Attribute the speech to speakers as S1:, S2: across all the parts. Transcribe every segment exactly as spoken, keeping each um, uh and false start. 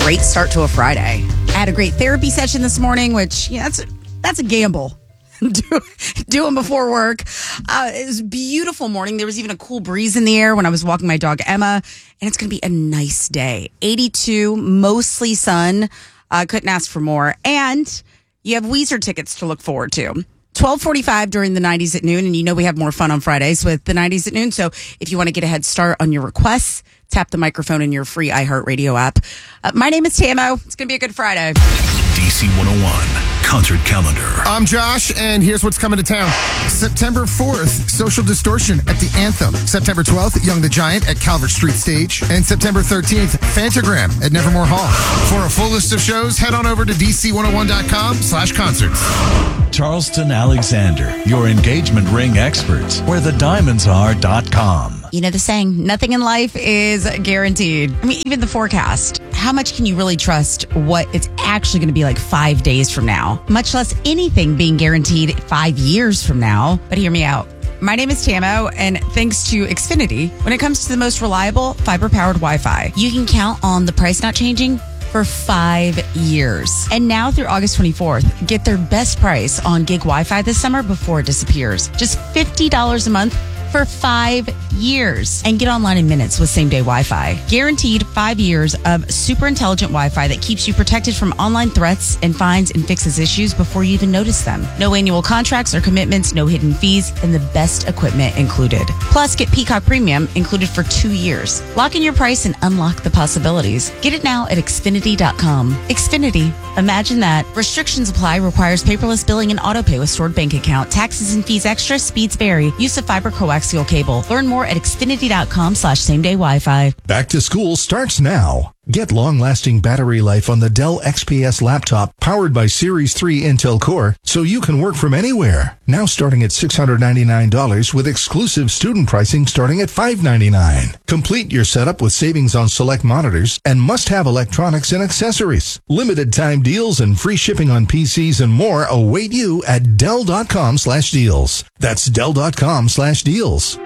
S1: great start to a Friday. I had a great therapy session this morning, which, yeah, that's, that's a gamble. Do, doing before work. Uh, it was a beautiful morning. There was even a cool breeze in the air when I was walking my dog, Emma. And it's going to be a nice day. eighty-two, mostly sun. Uh, couldn't ask for more. And you have Weezer tickets to look forward to. twelve forty-five during the nineties at noon. And you know we have more fun on Fridays with the nineties at noon. So if you want to get a head start on your requests, tap the microphone in your free iHeartRadio app. Uh, my name is Tamo. It's going to be a good Friday.
S2: D C one oh one Concert Calendar.
S3: I'm Josh, and here's what's coming to town. September fourth, Social Distortion at the Anthem. September twelfth, Young the Giant at Calvert Street Stage. And September thirteenth, Fantagram at Nevermore Hall. For a full list of shows, head on over to D C one oh one dot com slash concerts.
S2: Charleston Alexander, your engagement ring experts, where the diamonds are dot com.
S1: You know the saying, nothing in life is guaranteed. I mean, even the forecast. How much can you really trust what it's actually going to be like five days from now? Much less anything being guaranteed five years from now. But hear me out. My name is Tamo, and thanks to Xfinity, when it comes to the most reliable fiber-powered Wi-Fi, you can count on the price not changing for five years. And now through August twenty-fourth, get their best price on gig Wi-Fi this summer before it disappears. Just fifty dollars a month for five years. And get online in minutes with same-day Wi-Fi. Guaranteed five years of super intelligent Wi-Fi that keeps you protected from online threats and finds and fixes issues before you even notice them. No annual contracts or commitments, no hidden fees, and the best equipment included. Plus, get Peacock Premium included for two years. Lock in your price and unlock the possibilities. Get it now at Xfinity dot com. Xfinity. Imagine that. Restrictions apply. Requires paperless billing and autopay with stored bank account. Taxes and fees extra. Speeds vary. Use of fiber coaxial cable. Learn more at Xfinity dot com slash same day Wi-Fi.
S4: Back to school starts now. Get long-lasting battery life on the Dell X P S laptop powered by Series three Intel Core so you can work from anywhere. Now starting at six hundred ninety-nine dollars with exclusive student pricing starting at five hundred ninety-nine dollars. Complete your setup with savings on select monitors and must-have electronics and accessories. Limited time deals and free shipping on P Cs and more await you at Dell dot com slash deals. That's Dell dot com slash deals.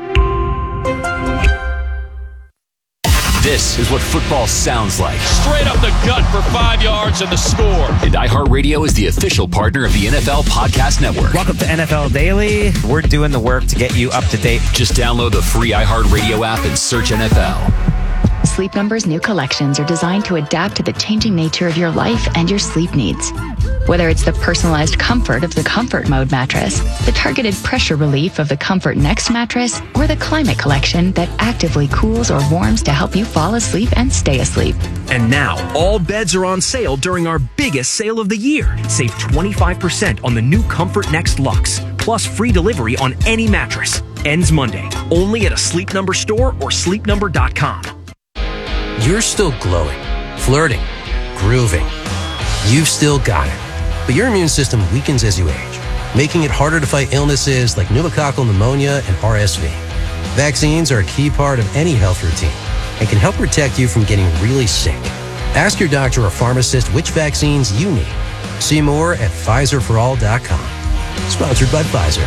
S5: This is what football sounds like.
S6: Straight up the gut for five yards and the score.
S5: And iHeartRadio is the official partner of the N F L Podcast Network.
S7: Welcome to N F L Daily. We're doing the work to get you up to date.
S5: Just download the free iHeartRadio app and search N F L.
S8: Sleep Number's new collections are designed to adapt to the changing nature of your life and your sleep needs. Whether it's the personalized comfort of the Comfort Mode mattress, the targeted pressure relief of the Comfort Next mattress, or the Climate Collection that actively cools or warms to help you fall asleep and stay asleep.
S9: And now, all beds are on sale during our biggest sale of the year. Save twenty-five percent on the new Comfort Next Luxe, plus free delivery on any mattress. Ends Monday, only at a Sleep Number store or sleep number dot com.
S10: You're still glowing, flirting, grooving. You've still got it. But your immune system weakens as you age, making it harder to fight illnesses like pneumococcal pneumonia and R S V. Vaccines are a key part of any health routine and can help protect you from getting really sick. Ask your doctor or pharmacist which vaccines you need. See more at Pfizer for all dot com. Sponsored by Pfizer.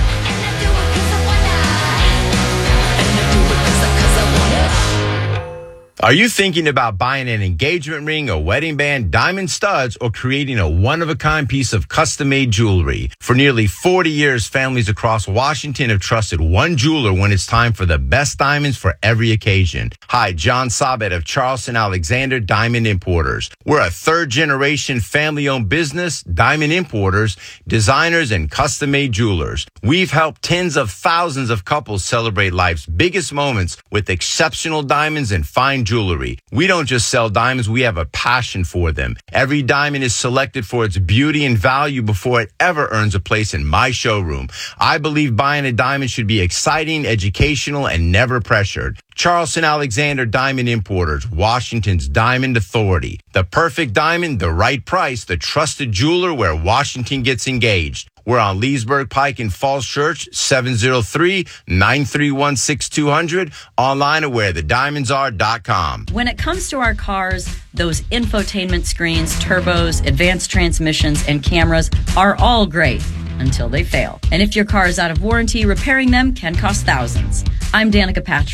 S11: Are you thinking about buying an engagement ring, a wedding band, diamond studs, or creating a one-of-a-kind piece of custom-made jewelry? For nearly forty years, families across Washington have trusted one jeweler when it's time for the best diamonds for every occasion. Hi, John Sabet of Charleston Alexander Diamond Importers. We're a third-generation family-owned business, diamond importers, designers, and custom-made jewelers. We've helped tens of thousands of couples celebrate life's biggest moments with exceptional diamonds and fine jewelry. We don't just sell diamonds, we have a passion for them. Every diamond is selected for its beauty and value before it ever earns a place in my showroom. I believe buying a diamond should be exciting, educational, and never pressured. Charleston Alexander Diamond Importers, Washington's Diamond Authority. The perfect diamond, the right price, the trusted jeweler where Washington gets engaged. We're on Leesburg Pike in Falls Church, seven oh three, nine three one, six two zero zero, online at where the diamonds are dot com.
S12: When it comes to our cars, those infotainment screens, turbos, advanced transmissions, and cameras are all great until they fail. And if your car is out of warranty, repairing them can cost thousands. I'm Danica Patrick.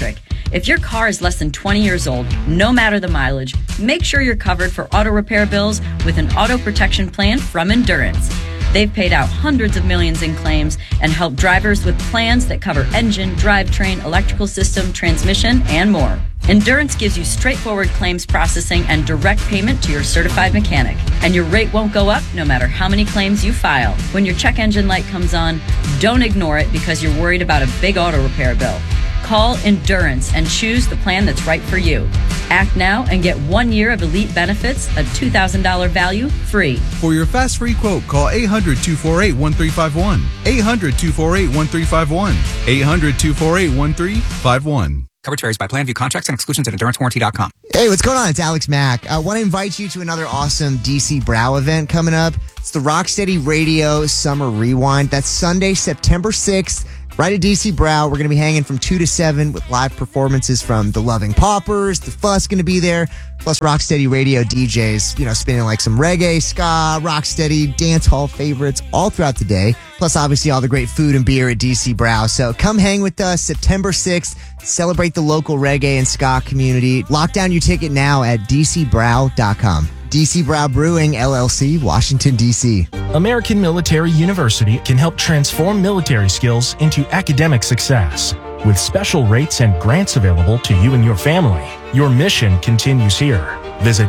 S12: If your car is less than twenty years old, no matter the mileage, make sure you're covered for auto repair bills with an auto protection plan from Endurance. They've paid out hundreds of millions in claims and helped drivers with plans that cover engine, drivetrain, electrical system, transmission, and more. Endurance gives you straightforward claims processing and direct payment to your certified mechanic. And your rate won't go up no matter how many claims you file. When your check engine light comes on, don't ignore it because you're worried about a big auto repair bill. Call Endurance and choose the plan that's right for you. Act now and get one year of elite benefits, a two thousand dollars value, free.
S13: For your fast free quote, call eight hundred, two four eight, one three five one. eight hundred, two four eight, one three five one. eight hundred, two four eight, one three five one.
S14: Coverage varies by plan. View contracts and exclusions at endurance warranty dot com.
S15: Hey, what's going on? It's Alex Mack. I want to invite you to another awesome D C Brow event coming up. It's the Rocksteady Radio Summer Rewind. That's Sunday, September sixth. Right at D C Brow, we're going to be hanging from two to seven with live performances from The Loving Paupers. The Fuss going to be there, plus Rocksteady Radio D Js, you know, spinning like some reggae, ska, Rocksteady, dance hall favorites all throughout the day. Plus, obviously, all the great food and beer at D C Brow. So come hang with us September sixth. Celebrate the local reggae and ska community. Lock down your ticket now at d c brow dot com. D C Brow Brewing, L L C, Washington, D C
S16: American Military University can help transform military skills into academic success. With special rates and grants available to you and your family, your mission continues here. Visit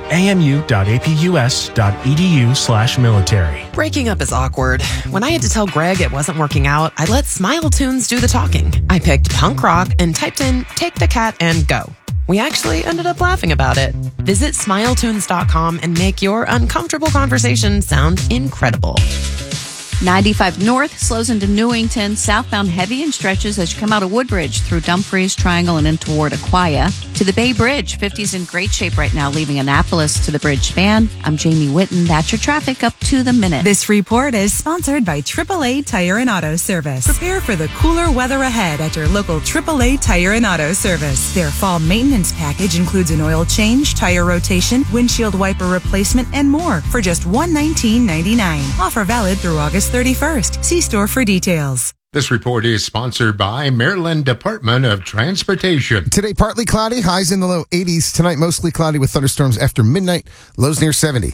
S16: amu.apus.edu slash military.
S17: Breaking up is awkward. When I had to tell Greg it wasn't working out, I let Smile Tunes do the talking. I picked punk rock and typed in Take the Cat and Go. We actually ended up laughing about it. Visit smile tunes dot com and make your uncomfortable conversation sound incredible.
S18: ninety-five North slows into Newington, southbound heavy in stretches as you come out of Woodbridge through Dumfries Triangle and in toward Aquia. To the Bay Bridge, fifty's in great shape right now, leaving Annapolis to the bridge span. I'm Jamie Whitten. That's your traffic up to the minute.
S19: This report is sponsored by triple A Tire and Auto Service. Prepare for the cooler weather ahead at your local triple A Tire and Auto Service. Their fall maintenance package includes an oil change, tire rotation, windshield wiper replacement, and more for just one hundred nineteen dollars and ninety-nine cents. Offer valid through August thirty-first. See store for details.
S20: This report is sponsored by Maryland Department of Transportation.
S3: Today, partly cloudy, highs in the low eighties. Tonight, mostly cloudy with thunderstorms after midnight, lows near seventy.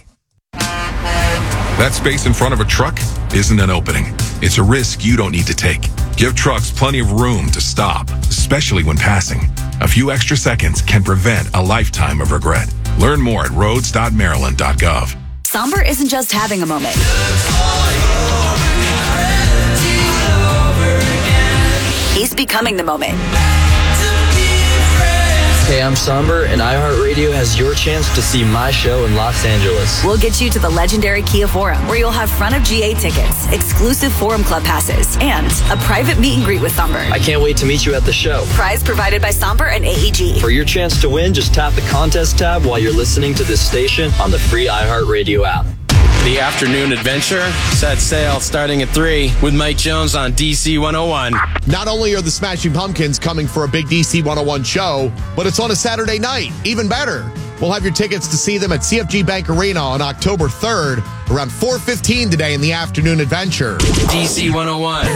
S21: That space in front of a truck isn't an opening. It's a risk you don't need to take. Give trucks plenty of room to stop, especially when passing. A few extra seconds can prevent a lifetime of regret. Learn more at roads dot maryland dot gov.
S22: Somber isn't just having a moment. He's becoming the moment.
S23: Hey, I'm Somber, and iHeartRadio has your chance to see my show in Los Angeles.
S22: We'll get you to the legendary Kia Forum, where you'll have front of G A tickets, exclusive Forum Club passes, and a private meet and greet with Somber.
S23: I can't wait to meet you at the show.
S22: Prize provided by Somber and A E G.
S23: For your chance to win, just tap the contest tab while you're listening to this station on the free iHeartRadio app.
S24: The afternoon adventure set sail starting at three with Mike Jones on D C one oh one.
S25: Not only are the Smashing Pumpkins coming for a big D C one oh one show, but it's on a Saturday night. Even better. We'll have your tickets to see them at C F G Bank Arena on October third around four fifteen today in the afternoon adventure.
S24: D C one oh one.